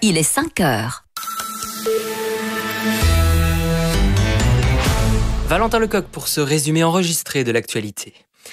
il est 5 heures. Valentin Lecoq pour ce résumé enregistré de l'actualité.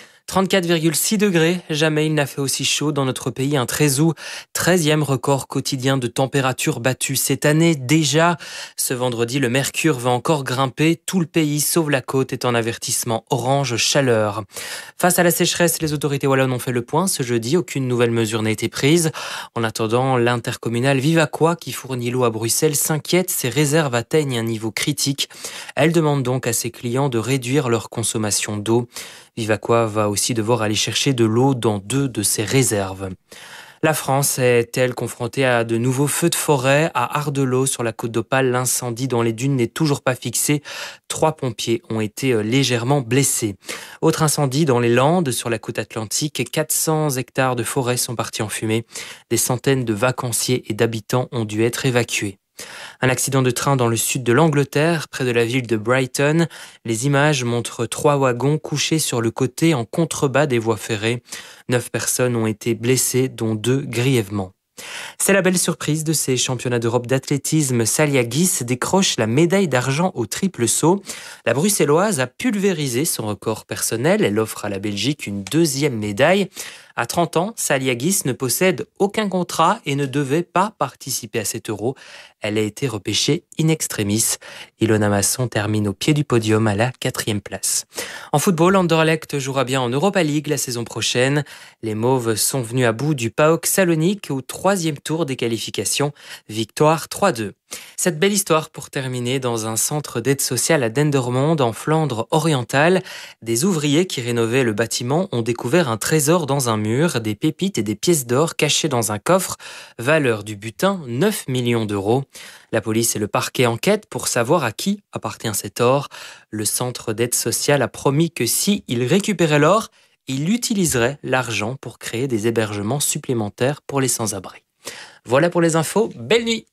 34,6 degrés, jamais il n'a fait aussi chaud dans notre pays. Un 13 août, 13e record quotidien de température battu cette année déjà. Ce vendredi, le mercure va encore grimper. Tout le pays, sauf la côte, est en avertissement orange chaleur. Face à la sécheresse, les autorités wallonnes ont fait le point ce jeudi. Aucune nouvelle mesure n'a été prise. En attendant, l'intercommunale Vivaquois, qui fournit l'eau à Bruxelles, s'inquiète. Ses réserves atteignent un niveau critique. Elle demande donc à ses clients de réduire leur consommation d'eau. Vivaquois va aussi devoir aller chercher de l'eau dans 2 de ses réserves. La France est-elle confrontée à de nouveaux feux de forêt à Ardelot sur la côte d'Opale? L'incendie dans les dunes n'est toujours pas fixé. 3 pompiers ont été légèrement blessés. Autre incendie dans les Landes sur la côte atlantique. 400 hectares de forêt sont partis en fumée. Des centaines de vacanciers et d'habitants ont dû être évacués. Un accident de train dans le sud de l'Angleterre, près de la ville de Brighton. Les images montrent 3 wagons couchés sur le côté en contrebas des voies ferrées. 9 personnes ont été blessées, dont 2 grièvement. C'est la belle surprise de ces championnats d'Europe d'athlétisme. Salia Guis décroche la médaille d'argent au triple saut. La Bruxelloise a pulvérisé son record personnel. Elle offre à la Belgique une 2e médaille. À 30 ans, Salia Guis ne possède aucun contrat et ne devait pas participer à cet Euro. Elle a été repêchée in extremis. Ilona Masson termine au pied du podium à la 4e place. En football, Anderlecht jouera bien en Europa League la saison prochaine. Les Mauves sont venus à bout du PAOK Salonique au 3e tour des qualifications. Victoire 3-2. Cette belle histoire pour terminer dans un centre d'aide sociale à Dendermonde en Flandre orientale. Des ouvriers qui rénovaient le bâtiment ont découvert un trésor dans un mur, des pépites et des pièces d'or cachées dans un coffre. Valeur du butin, 9 millions d'euros. La police et le parquet enquêtent pour savoir à qui appartient cet or. Le centre d'aide sociale a promis que si il récupérait l'or, il utiliserait l'argent pour créer des hébergements supplémentaires pour les sans-abri. Voilà pour les infos, belle nuit!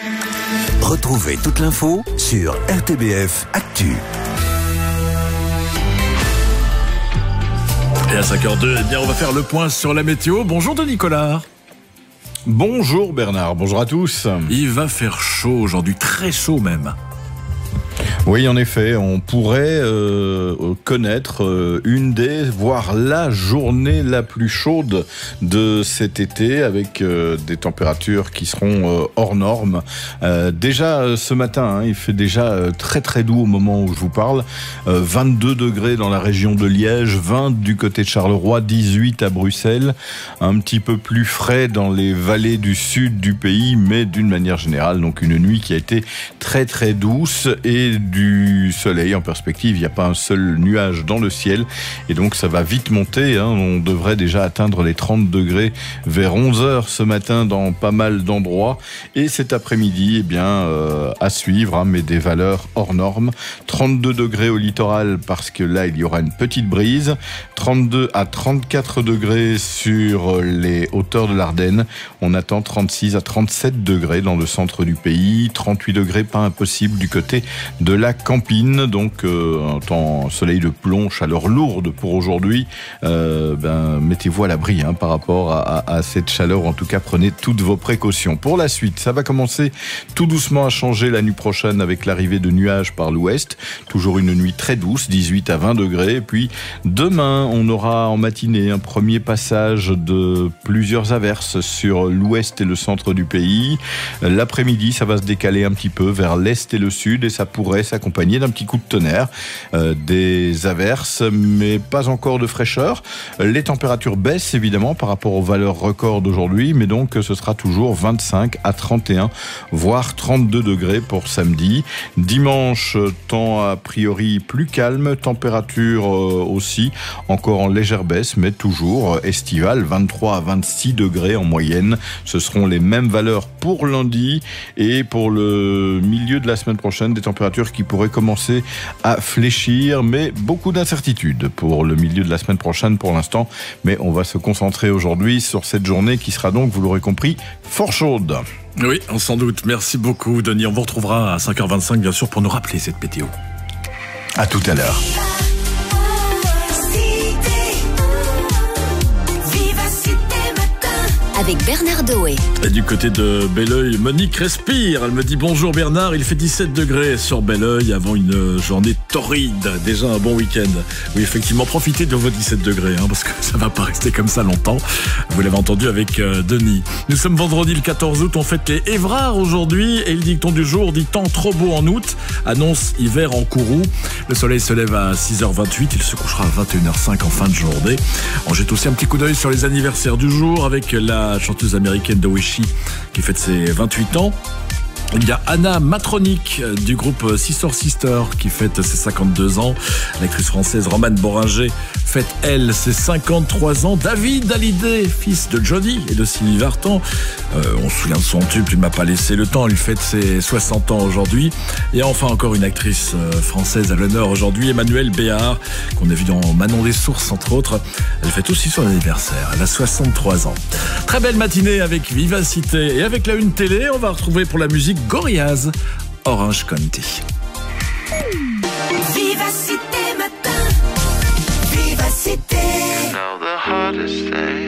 Retrouvez toute l'info sur RTBF Actu. Et à 5h02, eh bien, on va faire le point sur la météo. Bonjour Denis Collard. Bonjour Bernard, bonjour à tous. Il va faire chaud aujourd'hui, très chaud même. Oui, en effet, on pourrait connaître une des, voire la journée la plus chaude de cet été, avec des températures qui seront hors normes. Déjà ce matin, il fait déjà très très doux au moment où je vous parle. 22 degrés dans la région de Liège, 20 du côté de Charleroi, 18 à Bruxelles. Un petit peu plus frais dans les vallées du sud du pays, mais d'une manière générale, donc une nuit qui a été très très douce et du soleil en perspective. Il n'y a pas un seul nuage dans le ciel et donc ça va vite monter. On devrait déjà atteindre les 30 degrés vers 11h ce matin dans pas mal d'endroits. Et cet après-midi, à suivre, mais des valeurs hors normes. 32 degrés au littoral parce que là, il y aura une petite brise. 32 à 34 degrés sur les hauteurs de l'Ardenne. On attend 36 à 37 degrés dans le centre du pays. 38 degrés, pas impossible du côté de la Campine, donc un temps soleil de plomb, chaleur lourde pour aujourd'hui. Mettez-vous à l'abri par rapport à cette chaleur, en tout cas prenez toutes vos précautions. Pour la suite, ça va commencer tout doucement à changer la nuit prochaine avec l'arrivée de nuages par l'ouest, toujours une nuit très douce, 18 à 20 degrés, et puis demain on aura en matinée un premier passage de plusieurs averses sur l'ouest et le centre du pays. L'après-midi, ça va se décaler un petit peu vers l'est et le sud et ça pourrait s'accompagner d'un petit coup de tonnerre, des averses, mais pas encore de fraîcheur. Les températures baissent évidemment par rapport aux valeurs records d'aujourd'hui, mais donc ce sera toujours 25 à 31, voire 32 degrés pour samedi. Dimanche, temps a priori plus calme, température aussi encore en légère baisse, mais toujours estivale, 23 à 26 degrés en moyenne. Ce seront les mêmes valeurs pour lundi et pour le milieu de la semaine prochaine, des températures qui pourraient commencer à fléchir, mais beaucoup d'incertitudes pour le milieu de la semaine prochaine pour l'instant. Mais on va se concentrer aujourd'hui sur cette journée qui sera donc, vous l'aurez compris, fort chaude. Oui, sans doute. Merci beaucoup, Denis. On vous retrouvera à 5h25, bien sûr, pour nous rappeler cette météo. À tout à l'heure. avec Bernard Doé. Et du côté de Belleuil, Monique respire. Elle me dit bonjour Bernard, il fait 17 degrés sur Belleuil avant une journée torride. Déjà un bon week-end. Oui, effectivement, profitez de vos 17 degrés, parce que ça va pas rester comme ça longtemps. Vous l'avez entendu avec Denis. Nous sommes vendredi le 14 août, on fête les Évrards aujourd'hui et le dicton du jour dit temps trop beau en août, annonce hiver en Kourou. Le soleil se lève à 6h28, il se couchera à 21h05 en fin de journée. On jette aussi un petit coup d'œil sur les anniversaires du jour avec la chanteuse américaine Doeshi qui fête ses 28 ans. Il y a Anna Matronic du groupe Sister Sister qui fête ses 52 ans. L'actrice française Romane Boringer fête, elle, ses 53 ans. David Hallyday, fils de Johnny et de Sylvie Vartan. On se souvient de son tube, il ne m'a pas laissé le temps. Il fête ses 60 ans aujourd'hui. Et enfin, encore une actrice française à l'honneur aujourd'hui, Emmanuelle Béard, qu'on a vu dans Manon des Sources, entre autres. Elle fête aussi son anniversaire. Elle a 63 ans. Très belle matinée avec Vivacité. Et avec la une télé, on va retrouver pour la musique Gorillaz, Orange County. Vivacité matin, Vivacité. You know the hardest thing